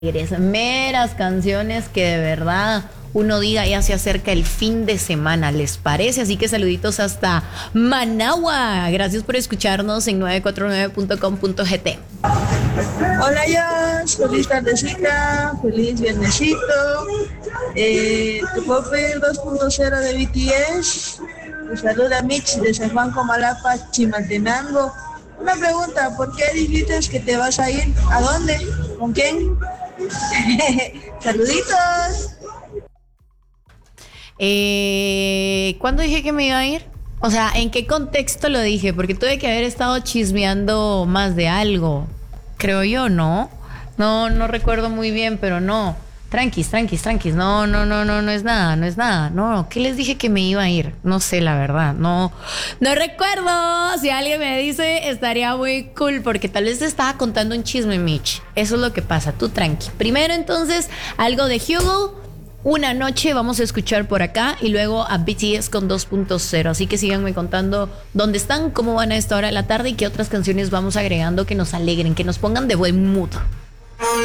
meras canciones que de verdad uno diga ya se acerca el fin de semana, ¿les parece? Así que saluditos hasta Managua. Gracias por escucharnos en 949.com.gt. Hola, Jazz, feliz tardecita, feliz viernesito. ¿Te puedo pedir 2.0 de BTS? Te saluda Mitch de San Juan Comalapa, Chimaltenango. Una pregunta, ¿por qué dijiste que te vas a ir? ¿A dónde? ¿Con quién? Saluditos. ¿Cuándo dije que me iba a ir? O sea, ¿en qué contexto lo dije? Porque tuve que haber estado chismeando más de algo. Creo yo, ¿no? No recuerdo muy bien, pero no. Tranquis. No es nada. No, ¿qué les dije que me iba a ir? No sé, la verdad. No recuerdo. Si alguien me dice, estaría muy cool, porque tal vez te estaba contando un chisme, Mitch. Eso es lo que pasa, tú tranqui. Primero, entonces, algo de Hugo. Una noche vamos a escuchar por acá y luego a BTS con 2.0. Así que síganme contando dónde están, cómo van a esta hora de la tarde y qué otras canciones vamos agregando que nos alegren, que nos pongan de buen mood.